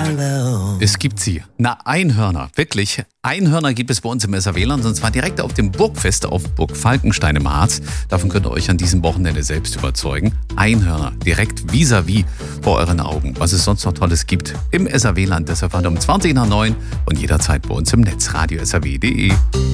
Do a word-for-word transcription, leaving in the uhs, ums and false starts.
alone. Es gibt sie. Na, Einhörner. Wirklich. Einhörner gibt es bei uns im S R W-Land und zwar direkt auf dem Burgfest auf Burg Falkenstein im Harz. Davon könnt ihr euch an diesem Wochenende selbst überzeugen. Einhörner. Direkt vis-à-vis vor euren Augen. Was es sonst noch Tolles gibt im S R W-Land. Deshalb um zwanzig nach neun und jederzeit bei uns im Netz. radio s r w punkt d e.